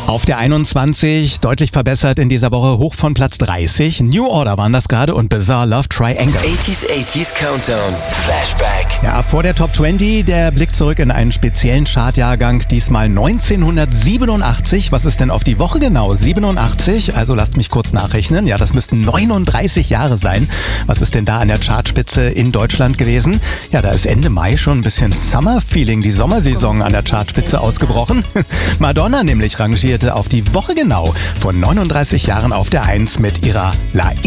Auf der 21, deutlich verbessert in dieser Woche, hoch von Platz 30. New Order waren das gerade und Bizarre Love Triangle. 80s Countdown, Flashback. Ja, vor der Top 20, der Blick zurück in einen speziellen Chartjahrgang, diesmal 1987. Was ist denn auf die Woche genau? 87, also lasst mich kurz nachrechnen. Ja, das müssten 39 Jahre sein. Was ist denn da an der Chartspitze in Deutschland gewesen? Ja, da ist Ende Mai schon ein bisschen Summer-Feeling, die Sommersaison an der Chartspitze ausgebrochen. Madonna nämlich rangierte auf die Woche genau vor 39 Jahren auf der 1 mit ihrer La